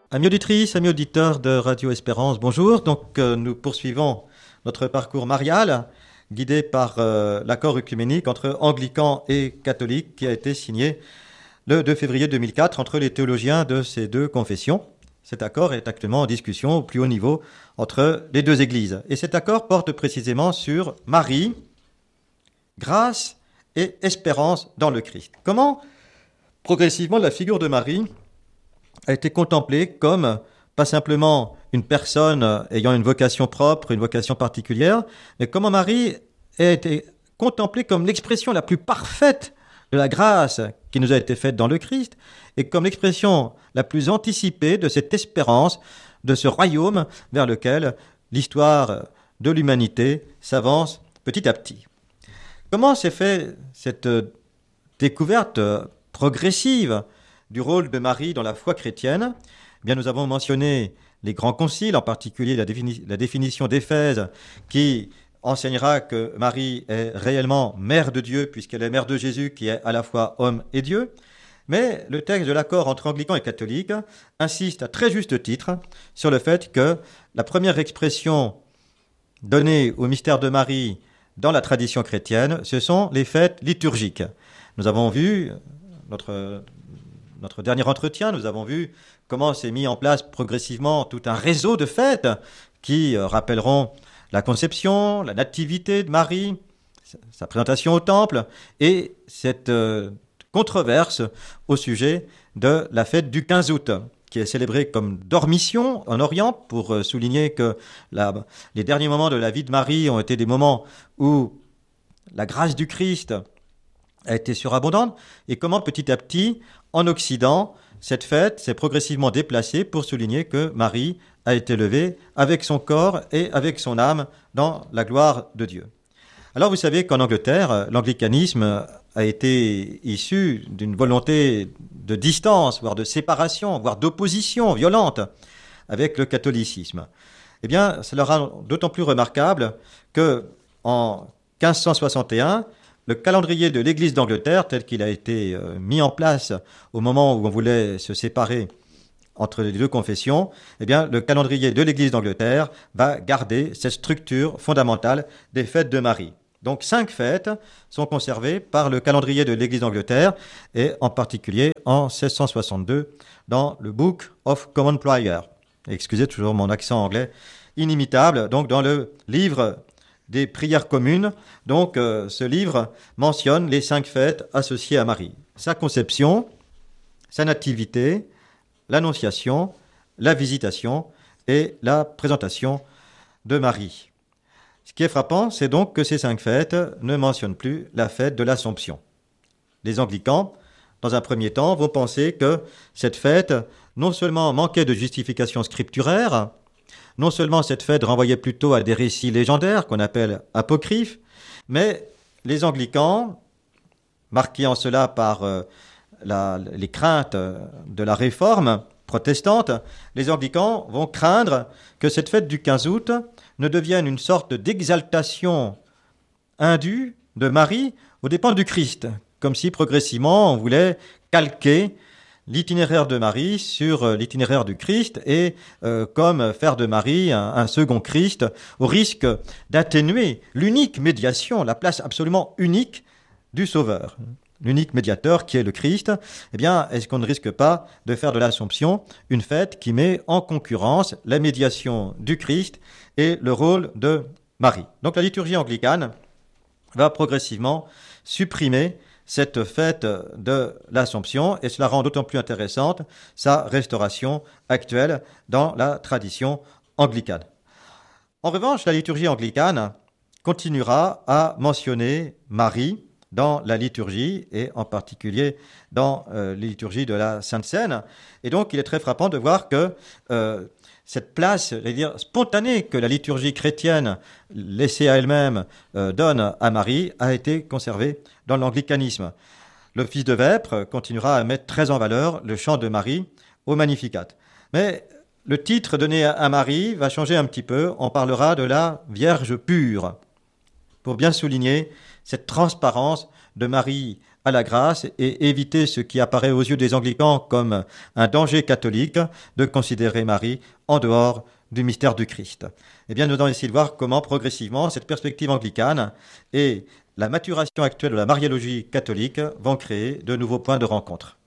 Amis auditrices, amis auditeurs de Radio Espérance, bonjour. Nous poursuivons notre parcours marial, guidé par l'accord œcuménique entre anglicans et catholiques qui a été signé le 2 février 2004 entre les théologiens de ces deux confessions. Cet accord est actuellement en discussion au plus haut niveau entre les deux églises. Et cet accord porte précisément sur Marie, grâce et espérance dans le Christ. Comment, progressivement, la figure de Marie a été contemplée comme pas simplement une personne ayant une vocation propre, une vocation particulière, mais comment Marie a été contemplée comme l'expression la plus parfaite de la grâce qui nous a été faite dans le Christ et comme l'expression la plus anticipée de cette espérance, de ce royaume vers lequel l'histoire de l'humanité s'avance petit à petit. Comment s'est fait cette découverte progressive du rôle de Marie dans la foi chrétienne? Eh bien, nous avons mentionné les grands conciles, en particulier la définition d'Éphèse, qui enseignera que Marie est réellement mère de Dieu, puisqu'elle est mère de Jésus, qui est à la fois homme et Dieu. Mais le texte de l'accord entre anglicans et catholiques insiste à très juste titre sur le fait que la première expression donnée au mystère de Marie dans la tradition chrétienne, ce sont les fêtes liturgiques. Nous avons vu notre dernier entretien, nous avons vu comment s'est mis en place progressivement tout un réseau de fêtes qui rappelleront la conception, la nativité de Marie, sa présentation au temple et cette controverse au sujet de la fête du 15 août, qui est célébrée comme Dormition en Orient, pour souligner que les derniers moments de la vie de Marie ont été des moments où la grâce du Christ a été surabondante, et comment petit à petit, en Occident, cette fête s'est progressivement déplacée pour souligner que Marie a été levée avec son corps et avec son âme dans la gloire de Dieu. Alors vous savez qu'en Angleterre, l'anglicanisme a été issu d'une volonté de distance, voire de séparation, voire d'opposition violente avec le catholicisme. Eh bien, cela rend d'autant plus remarquable qu'en 1561, le calendrier de l'Église d'Angleterre, tel qu'il a été mis en place au moment où on voulait se séparer entre les deux confessions, eh bien, le calendrier de l'Église d'Angleterre va garder cette structure fondamentale des fêtes de Marie. Donc 5 fêtes sont conservées par le calendrier de l'Église d'Angleterre et en particulier en 1662 dans le Book of Common Prayer. Excusez toujours mon accent anglais inimitable, donc dans le livre des prières communes. Donc ce livre mentionne les 5 fêtes associées à Marie. Sa conception, sa nativité, l'annonciation, la visitation et la présentation de Marie. Ce qui est frappant, c'est donc que ces 5 fêtes ne mentionnent plus la fête de l'Assomption. Les anglicans, dans un premier temps, vont penser que cette fête non seulement manquait de justification scripturaire, non seulement cette fête renvoyait plutôt à des récits légendaires qu'on appelle apocryphes, mais les anglicans, marqués en cela par les craintes de la réforme protestante, les anglicans vont craindre que cette fête du 15 août ne devienne une sorte d'exaltation indue de Marie aux dépens du Christ, comme si progressivement on voulait calquer l'itinéraire de Marie sur l'itinéraire du Christ et comme faire de Marie un second Christ, au risque d'atténuer l'unique médiation, la place absolument unique du Sauveur. L'unique médiateur qui est le Christ, eh bien, est-ce qu'on ne risque pas de faire de l'Assomption une fête qui met en concurrence la médiation du Christ et le rôle de Marie? Donc la liturgie anglicane va progressivement supprimer cette fête de l'Assomption, et cela rend d'autant plus intéressante sa restauration actuelle dans la tradition anglicane. En revanche, la liturgie anglicane continuera à mentionner Marie dans la liturgie, et en particulier dans les liturgies de la Sainte Seine. Et donc, il est très frappant de voir que cette place, spontanée que la liturgie chrétienne, laissée à elle-même, donne à Marie, a été conservée dans l'anglicanisme. Le fils de Vêpres continuera à mettre très en valeur le chant de Marie au Magnificat. Mais le titre donné à Marie va changer un petit peu. On parlera de la Vierge pure, pour bien souligner cette transparence de Marie à la grâce et éviter ce qui apparaît aux yeux des anglicans comme un danger catholique de considérer Marie en dehors du mystère du Christ. Eh bien, nous allons essayer de voir comment progressivement cette perspective anglicane et la maturation actuelle de la mariologie catholique vont créer de nouveaux points de rencontre.